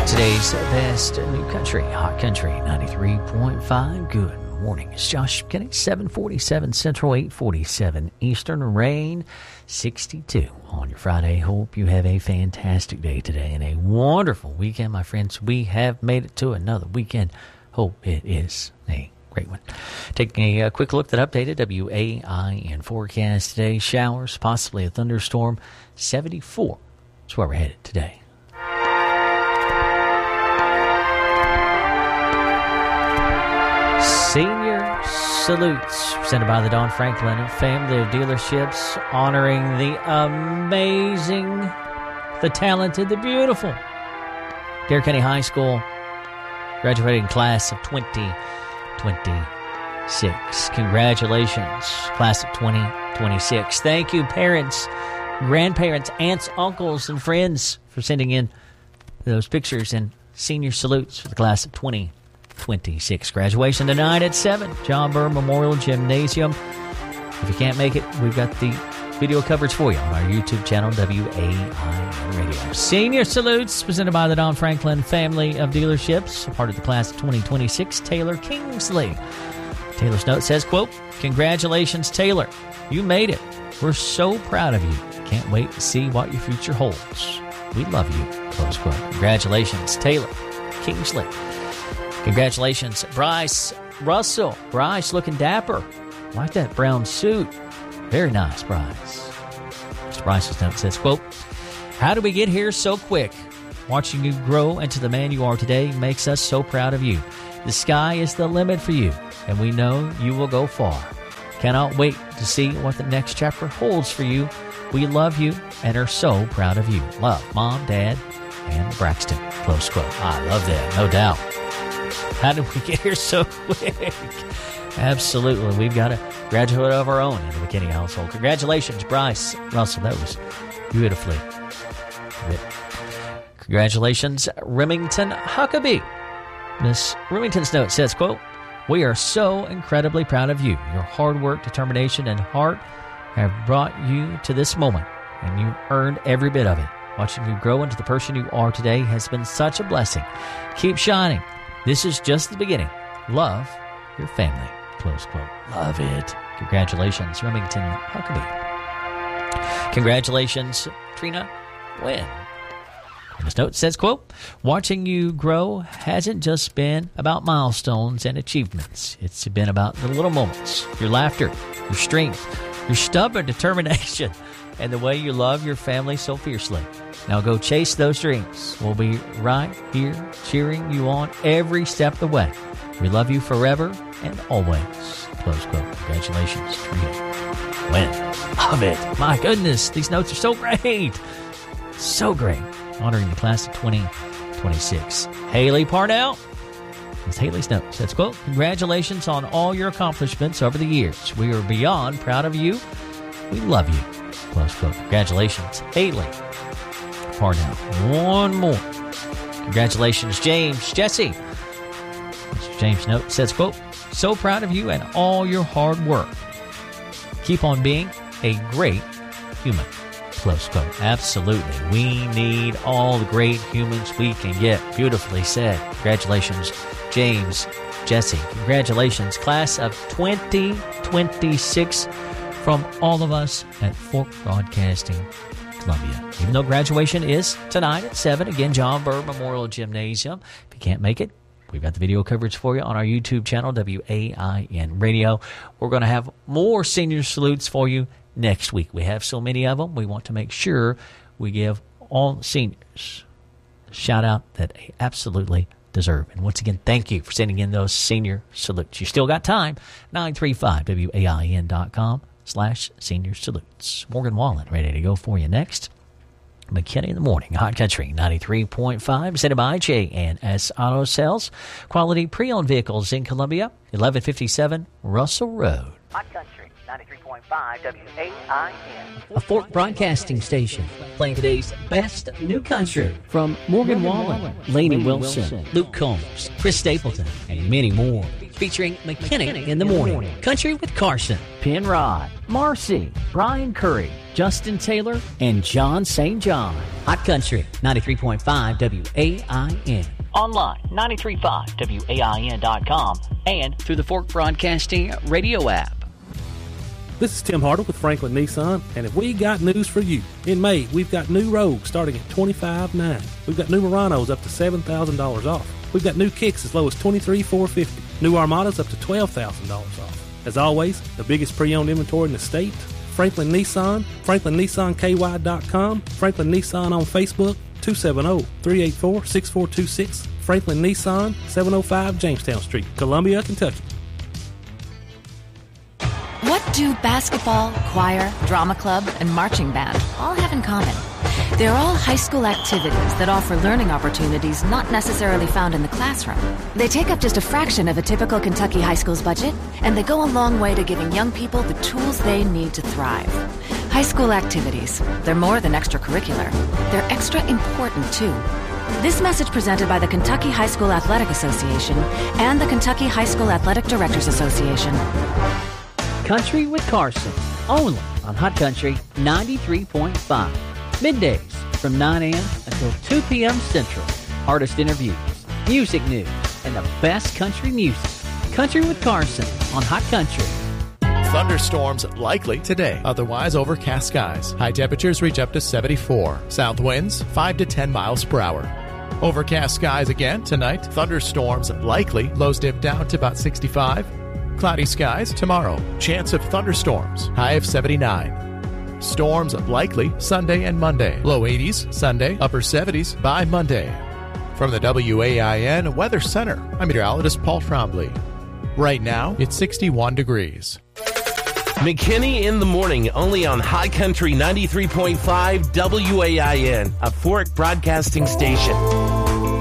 Today's best new country, Hot Country 93.5. Good morning. It's Josh getting 7:47 Central, 8:47 Eastern. Rain 62 on your Friday. Hope you have a fantastic day today and a wonderful weekend, my friends. We have made it to another weekend. Hope it is a great one. Taking a quick look at updated WAIN forecast today. Showers, possibly a thunderstorm. 74 is where we're headed today. Senior salutes presented by the Don Franklin family of dealerships, honoring the amazing, the talented, the beautiful Dare County High School graduating class of 2026. Congratulations, class of 2026. Thank you, parents, grandparents, aunts, uncles, and friends for sending in those pictures and senior salutes for the class of 2026. Graduation tonight at 7, John Burr Memorial Gymnasium. If you can't make it, we've got the video coverage for you on our YouTube channel, WAIN Radio. Senior salutes presented by the Don Franklin family of dealerships, a part of the class of 2026, Taylor Kingsley. Taylor's note says, quote, "Congratulations, Taylor. You made it. We're so proud of you. Can't wait to see what your future holds. We love you," close quote. Congratulations, Taylor Kingsley. Congratulations, Bryce Russell. Bryce looking dapper. Like that brown suit. Very nice, Bryce. Mr. Bryce's note says, quote, "How did we get here so quick? Watching you grow into the man you are today makes us so proud of you. The sky is the limit for you, and we know you will go far. Cannot wait to see what the next chapter holds for you. We love you and are so proud of you. Love, Mom, Dad, and Braxton," close quote. I love that, no doubt. How did we get here so quick? Absolutely. We've got a graduate of our own in the McKinney household. Congratulations, Bryce Russell. That was beautifully written. Congratulations, Remington Huckabee. Miss Remington's note says, quote, "We are so incredibly proud of you. Your hard work, determination, and heart have brought you to this moment, and you earned every bit of it. Watching you grow into the person you are today has been such a blessing. Keep shining. This is just the beginning. Love, your family," close quote. Love it. Congratulations, Remington Huckabee. Congratulations, Trina Wynn. And this note says, quote, "Watching you grow hasn't just been about milestones and achievements. It's been about the little moments, your laughter, your strength, your stubborn determination, and the way you love your family so fiercely. Now go chase those dreams. We'll be right here cheering you on every step of the way. We love you forever and always," close quote. Congratulations, Trina Wynn. Love it. My goodness, these notes are so great. So great. Honoring the class of 2026. Haley Parnell. With Haley's note says, quote, "Congratulations on all your accomplishments over the years. We are beyond proud of you. We love you," close quote. Congratulations, Haley Parnell. One more. Congratulations, James Jesse. Mr. James' note says, quote, "So proud of you and all your hard work. Keep on being a great human," close quote. Absolutely. We need all the great humans we can get. Beautifully said. Congratulations, James Jesse. Congratulations, class of 2026 from all of us at Fork Broadcasting Columbia. Even though graduation is tonight at 7, again, John Burr Memorial Gymnasium. If you can't make it, we've got the video coverage for you on our YouTube channel, WAIN Radio. We're going to have more senior salutes for you next week. We have so many of them. We want to make sure we give all seniors a shout out that they absolutely deserve. And once again, thank you for sending in those senior salutes. You still got time. 935WAIN.com/senior salutes. Morgan Wallen ready to go for you next. McKinney in the Morning, Hot Country 93.5, presented by J&S Auto Sales. Quality pre-owned vehicles in Columbia, 1157 Russell Road. Hot Country 93.5 WAIN. A Fork Broadcasting Station, playing today's best new country from Morgan Wallen, Lainey Wilson, Luke Combs, Chris Stapleton, and many more. Featuring McKinney in the morning, Country with Carson, Penrod, Marcy, Brian Curry, Justin Taylor, and John St. John. Hot Country, 93.5 WAIN. Online, 935WAIN.com, and through the Fork Broadcasting radio app. This is Tim Hartle with Franklin Nissan, and if we got news for you, in May, we've got new Rogues starting at $25,900. We've got new Muranos up to $7,000 off. We've got new Kicks as low as $23,450. New Armadas up to $12,000 off. As always, the biggest pre-owned inventory in the state. Franklin Nissan, FranklinNissanKY.com, Franklin Nissan on Facebook, 270-384-6426, Franklin Nissan, 705 Jamestown Street, Columbia, Kentucky. What do basketball, choir, drama club, and marching band all have in common? They're all high school activities that offer learning opportunities not necessarily found in the classroom. They take up just a fraction of a typical Kentucky high school's budget, and they go a long way to giving young people the tools they need to thrive. High school activities, they're more than extracurricular. They're extra important, too. This message presented by the Kentucky High School Athletic Association and the Kentucky High School Athletic Directors Association. Country with Carson, only on Hot Country 93.5. Middays from 9 a.m. until 2 p.m. Central. Artist interviews, music news, and the best country music. Country with Carson on Hot Country. Thunderstorms likely today, otherwise overcast skies. High temperatures reach up to 74. South winds 5 to 10 miles per hour. Overcast skies again tonight. Thunderstorms likely. Lows dip down to about 65. Cloudy skies tomorrow. Chance of thunderstorms. High of 79. Storms likely Sunday and Monday. Low 80s Sunday, upper 70s by Monday. From the WAIN Weather Center, I'm meteorologist Paul Trombley. Right now, it's 61 degrees. McKinney in the morning, only on High Country 93.5 WAIN, a Fork Broadcasting Station.